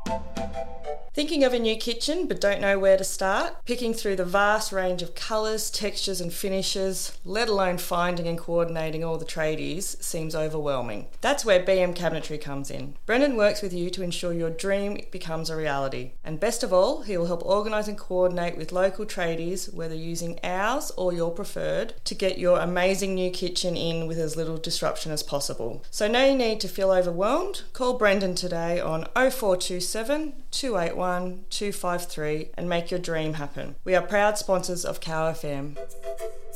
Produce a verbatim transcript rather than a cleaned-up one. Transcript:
Thinking of a new kitchen but don't know where to start? Picking through the vast range of colours, textures and finishes, let alone finding and coordinating all the tradies, seems overwhelming. That's where B M Cabinetry comes in. Brendan works with you to ensure your dream becomes a reality. And best of all, he will help organise and coordinate with local tradies, whether using ours or your preferred, to get your amazing new kitchen in with as little disruption as possible. So no need to feel overwhelmed. Call Brendan today on oh four two seven, two eight one, two five three and make your dream happen. We are proud sponsors of Cow F M.